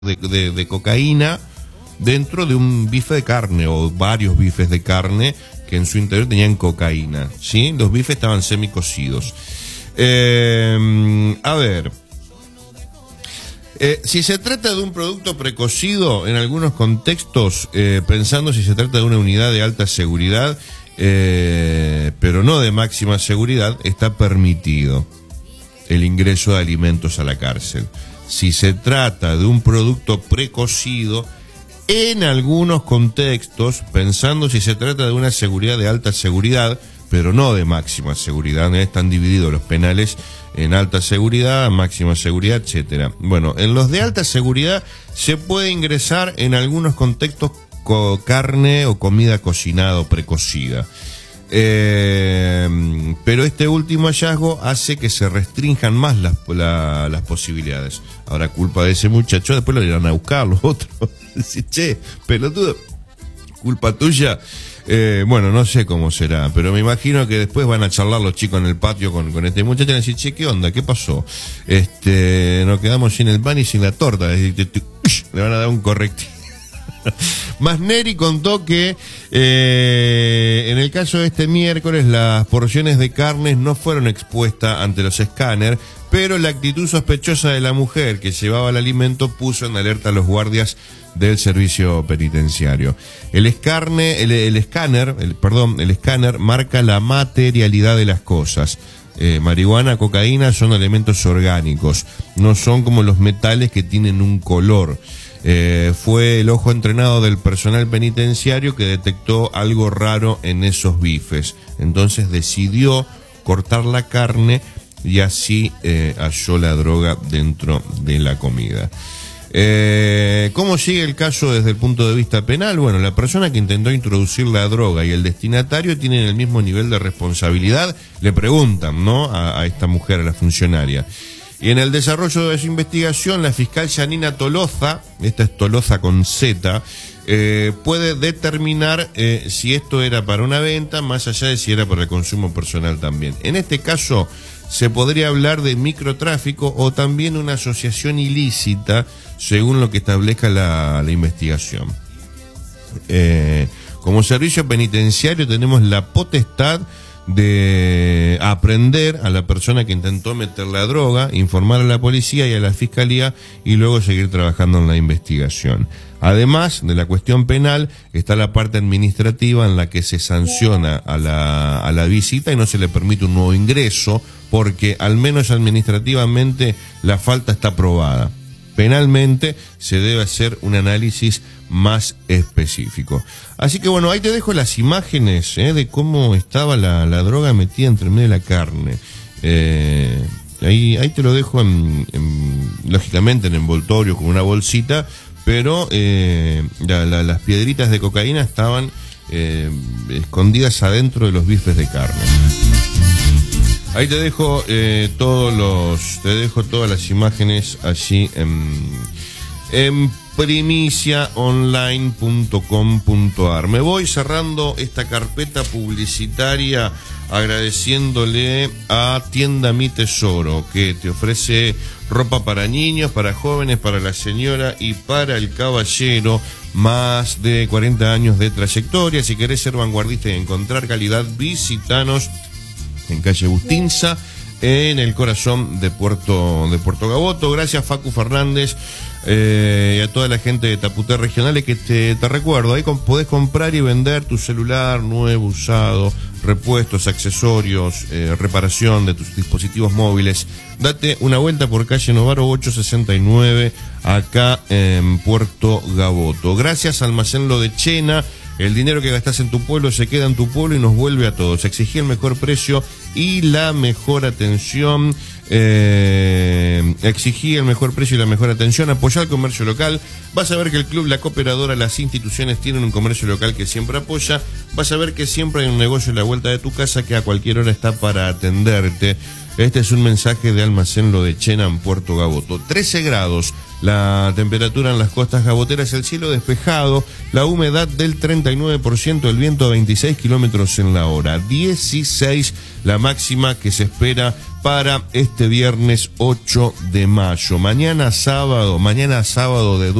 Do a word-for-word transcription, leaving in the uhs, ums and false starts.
de, de, de cocaína dentro de un bife de carne o varios bifes de carne que en su interior tenían cocaína, ¿sí? Los bifes estaban semicocidos. Eh, a ver, eh, si se trata de un producto precocido, en algunos contextos, eh, pensando si se trata de una unidad de alta seguridad, eh, pero no de máxima seguridad, está permitido el ingreso de alimentos a la cárcel. Si se trata de un producto precocido, en algunos contextos, pensando si se trata de una seguridad de alta seguridad, pero no de máxima seguridad, están divididos los penales en alta seguridad, máxima seguridad, etcétera. Bueno, en los de alta seguridad se puede ingresar en algunos contextos con carne o comida cocinada o precocida. Eh, pero este último hallazgo hace que se restrinjan más las, la, las posibilidades. Ahora, culpa de ese muchacho, después lo irán a buscar los otros. Dice, che, pelotudo, culpa tuya. Eh, bueno, no sé cómo será, pero me imagino que después van a charlar los chicos en el patio con, con este muchacho y van a decir, che, ¿qué onda? ¿Qué pasó? Este, nos quedamos sin el pan y sin la torta. Le van a dar un correctivo. Masneri contó que eh, en el caso de este miércoles las porciones de carnes no fueron expuestas ante los escáneres, pero la actitud sospechosa de la mujer que llevaba el alimento puso en alerta a los guardias del servicio penitenciario. El escane, el, el escáner, el, perdón, el escáner marca la materialidad de las cosas. Eh, marihuana, cocaína son elementos orgánicos, no son como los metales que tienen un color. Eh, fue el ojo entrenado del personal penitenciario que detectó algo raro en esos bifes. Entonces decidió cortar la carne y así eh, halló la droga dentro de la comida. Eh, ¿Cómo sigue el caso desde el punto de vista penal? Bueno, la persona que intentó introducir la droga y el destinatario tienen el mismo nivel de responsabilidad. Le preguntan, ¿no? A, a esta mujer, a la funcionaria. Y en el desarrollo de su investigación, la fiscal Janina Toloza, esta es Toloza con Z, eh, puede determinar eh, si esto era para una venta, más allá de si era para el consumo personal también. En este caso, se podría hablar de microtráfico o también una asociación ilícita, según lo que establezca la, la investigación. Eh, como servicio penitenciario tenemos la potestad de aprender a la persona que intentó meter la droga, informar a la policía y a la fiscalía y luego seguir trabajando en la investigación. Además de la cuestión penal, está la parte administrativa en la que se sanciona a la, a la visita y no se le permite un nuevo ingreso porque al menos administrativamente la falta está probada. Penalmente se debe hacer un análisis más específico. Así que bueno, ahí te dejo las imágenes eh, de cómo estaba la, la droga metida entre medio de la carne. Eh, ahí, ahí te lo dejo en, en, lógicamente en envoltorio con una bolsita, pero eh, la, la, las piedritas de cocaína estaban eh, escondidas adentro de los bifes de carne. Ahí te dejo eh, todos los, te dejo todas las imágenes allí en, en primicia online punto com punto a r. Me voy cerrando esta carpeta publicitaria agradeciéndole a Tienda Mi Tesoro, que te ofrece ropa para niños, para jóvenes, para la señora y para el caballero. Más de cuarenta años de trayectoria. Si querés ser vanguardista y encontrar calidad, visitanos en calle Bustinza, en el corazón de Puerto de Puerto Gaboto. Gracias Facu Fernández eh, y a toda la gente de Taputé Regionales que te, te recuerdo, ahí podés comprar y vender tu celular nuevo, usado, repuestos, accesorios, eh, reparación de tus dispositivos móviles. Date una vuelta por calle Novaro ochocientos sesenta y nueve, acá en Puerto Gaboto. Gracias Almacén Lo de Chena. El dinero que gastás en tu pueblo se queda en tu pueblo y nos vuelve a todos. Exigí el mejor precio y la mejor atención. Eh, exigí el mejor precio y la mejor atención. Apoyá el comercio local. Vas a ver que el club, la cooperadora, las instituciones tienen un comercio local que siempre apoya. Vas a ver que siempre hay un negocio en la vuelta de tu casa que a cualquier hora está para atenderte. Este es un mensaje de Almacén Lo de Chena en Puerto Gaboto. trece grados, La temperatura en las costas gaboteras, el cielo despejado, la humedad del treinta y nueve por ciento, el viento a veintiséis kilómetros en la hora, dieciséis la máxima que se espera para este viernes ocho de mayo. Mañana sábado, mañana sábado de